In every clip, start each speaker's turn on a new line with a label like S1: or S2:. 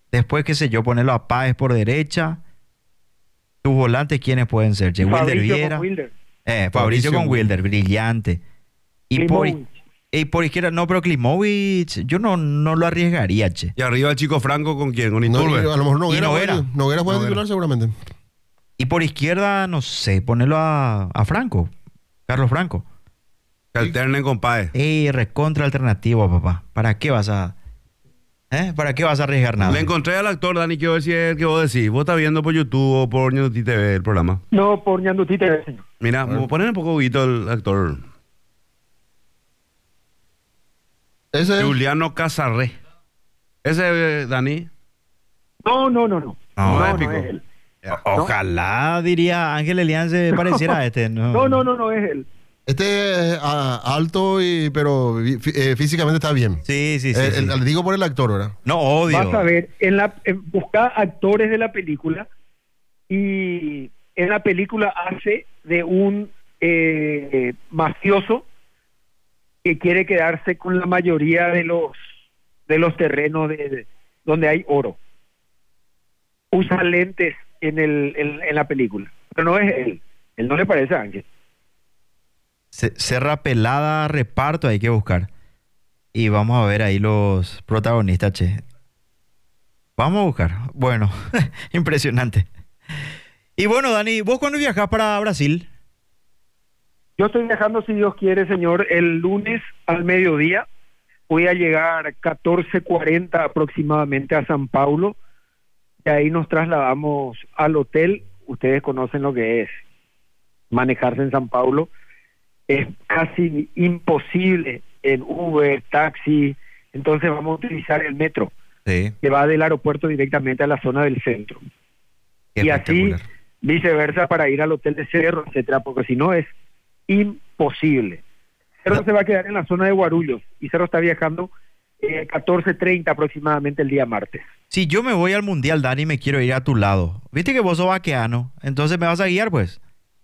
S1: Después, qué sé yo, ponerlo a Páez por derecha. Tus volantes, ¿quiénes pueden ser? Che, Wilder
S2: Fabricio
S1: Viera.
S2: con Wilder.
S1: Fabricio con Wilder, brillante.
S2: Klimovic.
S1: Y por izquierda, no, pero Klimovic, yo no lo arriesgaría, che.
S3: Y arriba el Chico Franco, ¿con quién? Con
S4: No,
S3: Iturbe.
S4: a lo mejor Noguera.
S1: Noguera.
S4: Noguera puede
S3: Noguera.
S4: titular seguramente.
S1: Y por izquierda, no sé, ponerlo a Franco, Carlos Franco.
S3: Que alternen con Páez.
S1: Recontra alternativo, papá. ¿Para qué vas a arriesgar nada?
S3: Le encontré al actor, Dani, quiero ver si es el que vos decís. Vos estás viendo por YouTube o por Ñanduti TV el programa.
S2: No, por Ñanduti TV, señor.
S3: Mira, ponen un poco guito el actor.
S4: Ese
S3: Juliano Casarré. Ese, Dani.
S2: No.
S1: No,
S3: épico.
S2: es él.
S1: Ojalá, diría Ángel Elian, se pareciera a este.
S2: No es él.
S4: Este es alto, pero físicamente está bien.
S1: Sí.
S4: Digo por el actor, ¿verdad?
S1: No, odio.
S2: Vas a ver, buscar actores de la película y en la película hace de un mafioso que quiere quedarse con la mayoría de los terrenos donde hay oro. Usa lentes en la película, pero no es él. Él no le parece a Ángel.
S1: Serra Pelada, reparto, hay que buscar. Y vamos a ver ahí los protagonistas, che. Vamos a buscar. Bueno, impresionante. Y bueno, Dani, ¿vos cuándo viajás para Brasil?
S2: Yo estoy viajando, si Dios quiere, señor, el lunes al mediodía. Voy a llegar 14:40 aproximadamente a San Paulo. Y ahí nos trasladamos al hotel. Ustedes conocen lo que es manejarse en San Paulo. Es casi imposible en Uber, taxi. Entonces vamos a utilizar el metro,
S1: Sí.
S2: que va del aeropuerto directamente a la zona del centro.
S1: Qué
S2: Y así
S1: espectacular.
S2: viceversa para ir al hotel de Cerro, etcétera, porque si no es imposible. Cerro se va a quedar en la zona de Guarulhos y Cerro está viajando 14:30 aproximadamente el día martes.
S1: Si yo me voy al mundial, Dani, me quiero ir a tu lado. Viste que vos sos vaqueano, entonces me vas a guiar, pues.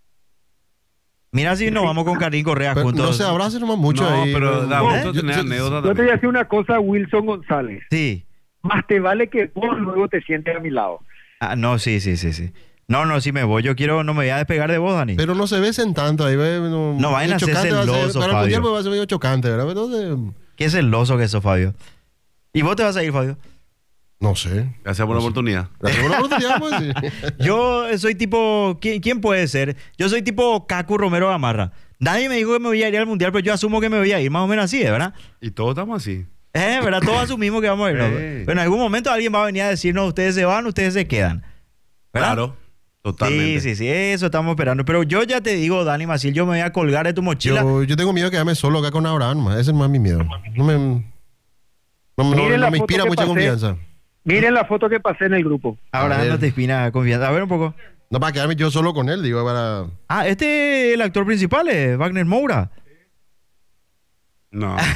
S1: Mira si nos vamos con Karim Correa
S4: Pero
S1: juntos.
S4: no se abracen nomás mucho
S3: No,
S4: ahí.
S3: pero da gusto
S4: Yo-
S3: tener
S4: yo-
S3: anécdotas
S2: Yo te voy a
S3: también.
S2: decir una cosa, Wilson González.
S1: Sí.
S2: Más te vale que vos luego te sientes a mi lado.
S1: No, sí. No, si me voy, no me voy a despegar de vos, Dani.
S4: Pero no se besen tanto ahí.
S1: No vayan a ser
S4: chocante va a ser-
S1: celosos,
S4: Para el mundial
S1: Fabio.
S4: va a ser medio chocante, ¿verdad? Entonces,
S1: Qué celoso que sos, Fabio. ¿Y vos te vas a ir, Fabio?
S4: no sé.
S3: Gracias por la oportunidad.
S4: Gracias por la oportunidad, pues, sí.
S1: Yo soy tipo... ¿Quién puede ser? Yo soy tipo Cacu Romero Gamarra. Nadie me dijo que me voy a ir al mundial, pero yo asumo que me voy a ir. Más o menos así, ¿verdad?
S3: Y todos estamos así.
S1: ¿Verdad? Todos asumimos que vamos a irnos.
S3: Sí.
S1: Pero en algún momento alguien va a venir a decirnos, ustedes se van, ustedes se quedan. ¿Verdad?
S3: Claro, totalmente.
S1: Sí, eso estamos esperando. Pero yo ya te digo, Dani Maciel, yo me voy a colgar de tu mochila.
S4: Yo tengo miedo de quedarme solo acá con Abraham, más. Ese es más mi miedo.
S2: Miren la
S4: No me
S2: foto
S4: inspira
S2: que
S4: mucha
S2: pasé.
S4: confianza.
S2: Miren la foto que pasé en el grupo.
S1: Ahora
S4: A ver.
S1: no te inspira confianza. A ver un poco.
S4: No para quedarme yo solo con él, digo, para...
S1: El actor principal es Wagner Moura.
S3: No.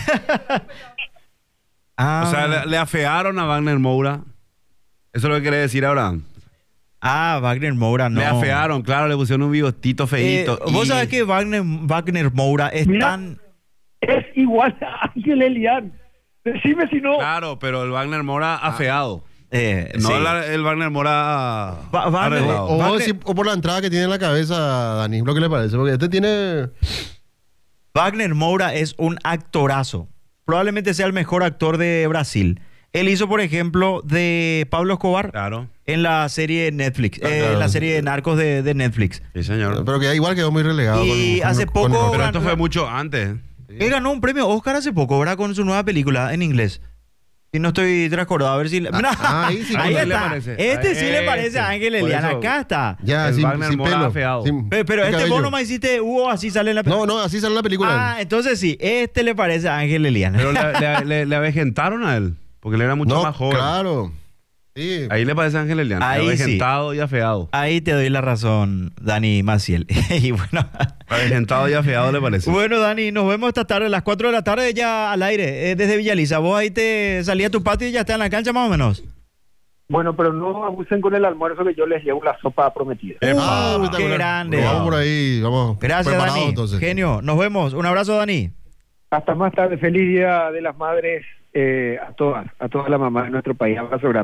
S3: O sea, le afearon a Wagner Moura. Eso es lo que quiere decir Abraham.
S1: Wagner Moura no.
S3: Le afearon, claro, le pusieron un bigotito feíto.
S1: Vos
S3: y-
S1: sabés que Wagner Moura es
S2: Mira.
S1: tan...
S2: Es igual a Ángel Elian. Decime si no.
S3: Claro, pero el Wagner Moura afeado. No
S1: sí.
S3: el Wagner Moura
S1: Wagner-
S3: arreglado.
S4: O,
S1: Wagner-
S4: o por la entrada que tiene en la cabeza, Dani, lo que le parece. Porque este tiene...
S1: Wagner Moura es un actorazo. Probablemente sea el mejor actor de Brasil. Él hizo, por ejemplo, de Pablo Escobar
S3: Claro,
S1: en la serie de Netflix,
S4: claro.
S1: en la serie de Narcos de Netflix.
S3: sí, señor.
S4: Pero que igual quedó muy relegado.
S1: Y hace poco-
S3: Pero esto fue mucho antes.
S1: Él ganó un premio Oscar hace poco, ¿verdad? Con su nueva película en inglés. Si no estoy recordado, a ver si...
S4: ahí sí,
S1: ahí
S4: ¿cómo
S3: le
S1: está.
S3: parece?
S1: Este sí le parece a Ángel
S3: Por
S1: Eliana.
S3: eso-
S1: Acá está.
S4: Ya,
S3: El
S4: sin,
S3: Wagner
S4: sin
S3: Moura
S4: pelo.
S3: afeado.
S1: Pero
S4: sin
S1: este
S4: cabello.
S1: vos nomás hiciste así sale en la película.
S4: No, así sale la película.
S1: Entonces sí, este le parece a Ángel Eliana.
S3: Pero le avejentaron a él. Porque él era mucho
S4: no,
S3: más joven.
S4: claro. Sí.
S3: Ahí le parece a Ángel Eliana.
S1: Ahí sí.
S3: Avejentado y afeado.
S1: Ahí te doy la razón, Dani Maciel. Y bueno,
S3: Avejentado y afeado le parece.
S1: bueno, Dani, nos vemos esta tarde a las 4 de la tarde ya al aire, desde Villaliza. Vos ahí te salí a tu patio y ya está en la cancha más o menos.
S2: Bueno, pero no abusen con el almuerzo que yo les llevo la sopa prometida.
S1: qué
S4: espectacular.
S1: grande.
S4: Vamos por ahí, vamos.
S1: Gracias,
S4: preparados,
S1: Dani.
S4: entonces.
S1: Genio, nos vemos. Un abrazo, Dani.
S2: Hasta más tarde. Feliz Día de las Madres a todas las mamás de nuestro país. Abrazo grande.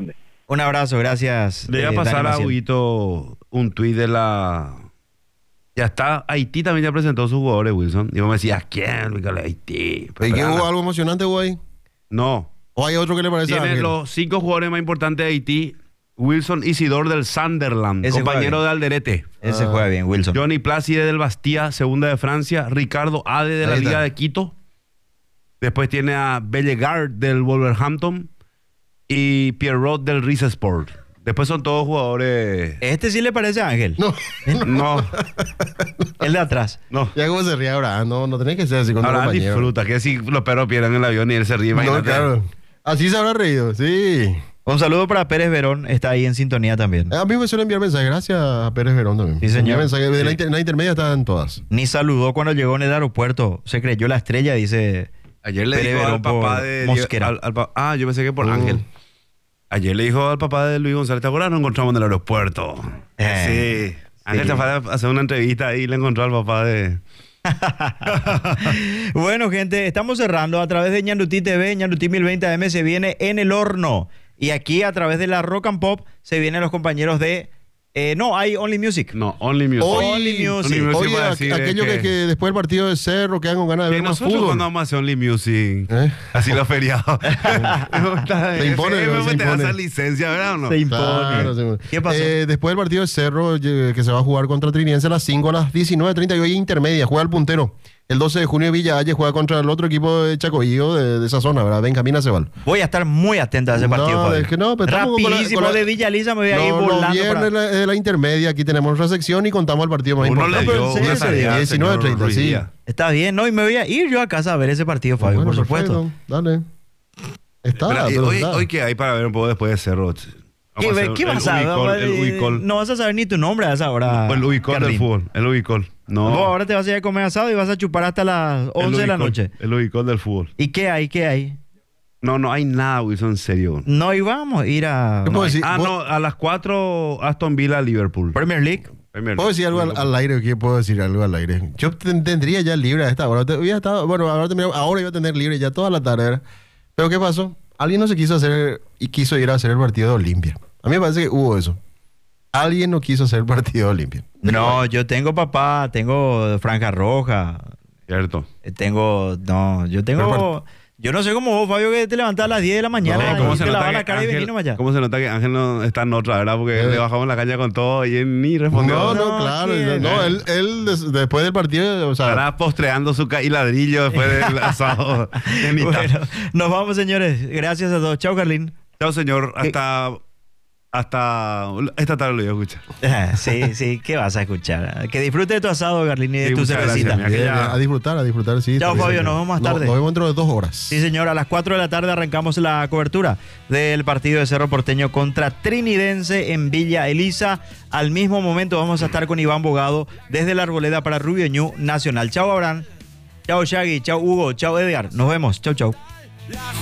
S1: Un abrazo, gracias.
S3: Le voy a
S1: Dani
S3: pasar a
S1: Maciel.
S3: Huguito un tuit de la... Ya está, Haití también ya presentó a sus jugadores, Wilson. Y vos me decías, ¿quién? Dígale, Haití.
S4: ¿Y qué hubo algo emocionante, güey?
S3: No.
S4: ¿O hay otro que le parece a
S3: Tiene
S4: Ángel?
S3: los 5 jugadores más importantes de Haití. Wilson Isidor del Sunderland,
S1: Ese
S3: compañero
S1: juega
S3: de Alderete.
S1: Ese juega bien, Wilson.
S3: Johnny Plácide del Bastía, segunda de Francia. Ricardo Ade de la
S4: Ahí está.
S3: Liga de Quito. Después tiene a Bellegarde del Wolverhampton. Y Pierrot del Rizesport. Después son todos jugadores...
S1: Este sí le parece a Ángel.
S4: No,
S3: No,
S1: El de atrás.
S3: no.
S4: ya como se ríe ahora. No tenés que ser así con tu
S3: Ahora
S4: compañero.
S3: disfruta, que si los perros pierden el avión y él se ríe.
S4: No,
S3: imagínate.
S4: claro. Así se habrá reído, sí.
S1: Un saludo para Pérez Verón, está ahí en sintonía también.
S4: A mí me suele enviar mensajes. Gracias a Pérez Verón también.
S1: Sí, señor.
S4: Envía mensajes. De la intermedia están todas.
S1: Ni saludó cuando llegó en el aeropuerto. Se creyó la estrella, dice.
S3: Ayer le
S1: Pérez
S3: dijo al
S1: Verón
S3: papá
S1: por
S3: de...
S1: Mosquera.
S3: yo pensé que por Ángel. Ayer le dijo al papá de Luis González, ¿te acuerdas? Nos encontramos en el aeropuerto. Sí. Ángel
S1: sí.
S3: se fue a hacer una entrevista y le encontró al papá de...
S1: Bueno, gente, estamos cerrando a través de Ñandutí TV. Ñandutí 1020 AM se viene en el horno. Y aquí a través de la Rock and Pop se vienen los compañeros de... no, hay Only Music.
S3: No, Only Music.
S1: Only Music.
S4: Oye,
S3: va a decir
S4: aquellos
S3: que-
S4: que después del partido de Cerro quedan con ganas de
S3: Que
S4: ver más
S3: nosotros
S4: fútbol.
S3: cuando vamos a hacer Only Music,
S4: ¿Eh?
S3: así los feriados.
S4: Se impone, se
S3: Te da
S4: impone.
S3: esa licencia, ¿verdad o no?
S1: Se impone.
S4: Claro, sí.
S1: ¿Qué pasó?
S4: Después del partido de Cerro, que se va a jugar contra Trinidense a las 5 a las 19:30 y hoy intermedia, juega el puntero. El 12 de junio Villa Valle juega contra el otro equipo de Chacoillo de esa zona, ¿verdad? Benjamín Aceval.
S1: Voy a estar muy atento a ese partido,
S4: No,
S1: Fabio.
S4: es que no, pero estamos con la-
S1: Rapidísimo
S4: con la-
S1: de Villa Lisa me voy a ir
S4: Los
S1: volando.
S4: viernes
S1: para-
S4: de la intermedia, aquí tenemos nuestra sección y contamos el partido más
S3: Uno le
S4: importante.
S3: dio
S1: pero en
S3: una
S1: serio,
S3: tarea al
S4: 19:30,
S3: señor Ruiz
S4: sí.
S3: Díaz.
S1: Está bien, ¿no? Y me voy a ir yo a casa a ver ese partido, Fabio,
S4: Bueno,
S1: por supuesto.
S4: perfecto, dale. Está,
S3: Espera,
S4: pero
S3: hoy,
S4: está.
S3: hoy qué hay para ver un poco después de Cerro. Vamos a hacer
S1: ¿Qué
S3: el
S1: vas a
S3: Ubicol, el Ubicol.
S1: No vas a saber ni tu nombre a esa hora.
S3: El Ubicol del
S1: Carlín.
S3: fútbol. El Ubicol. No.
S1: Vos ahora te vas a ir a comer asado y vas a chupar hasta las 11 de la
S3: Ubicol,
S1: noche.
S3: El Ubicol del fútbol.
S1: ¿Y qué hay? ¿Qué hay?
S3: No hay nada, Wilson, en serio.
S1: No íbamos a ir a
S4: ¿Qué puedo decir?
S3: Ah,
S4: ¿Vos-
S3: no, a las 4 Aston Villa, Liverpool.
S1: Premier League.
S4: ¿Puedo decir algo al aire? ¿Qué puedo decir algo al aire? Yo tendría ya libre a esta hora. Bueno, ahora iba a tener libre ya toda la tarde. ¿verdad? Pero ¿qué pasó? Alguien no se quiso hacer y quiso ir a hacer el partido de Olimpia. A mí me parece que hubo eso. Alguien no quiso hacer el partido de Olimpia.
S1: No, yo tengo papá, tengo franja roja,
S3: Cierto.
S1: yo tengo... Yo no sé cómo vos, Fabio, que te levantás a las 10 de la mañana
S3: No, ¿cómo
S1: y
S3: se
S1: te
S3: nota
S1: lavas
S3: que
S1: la cara y
S3: Ángel-
S1: venís nomás allá.
S3: ¿Cómo se nota que Ángel no está en otra, verdad? Porque le bajamos la caña con todo y él ni respondió.
S4: No, claro.
S1: ¿quién?
S4: No, después del partido, o sea,
S3: Estará postreando su y ladrillo después del asado en mitad.
S1: Bueno, nos vamos, señores. Gracias a todos. Chao, Carlín.
S3: Chao, señor. Hasta esta tarde lo voy a escuchar.
S1: Sí, ¿qué vas a escuchar? Que disfrute de tu asado, Carlín, y de
S3: Sí,
S1: tu
S3: muchas
S1: cervecita.
S3: gracias, mira.
S4: bien, a disfrutar, sí.
S1: Chao,
S4: está bien.
S1: Fabio, nos vemos más tarde.
S4: Nos vemos dentro de 2 horas.
S1: Sí, señor, a las 4 de la tarde arrancamos la cobertura del partido de Cerro Porteño contra Trinidense en Villa Elisa. Al mismo momento vamos a estar con Iván Bogado desde la Arboleda para Rubio Ñu Nacional. Chao, Abraham. Chao, Shaggy. Chao, Hugo. Chao, Edgar. Nos vemos. Chao, chao.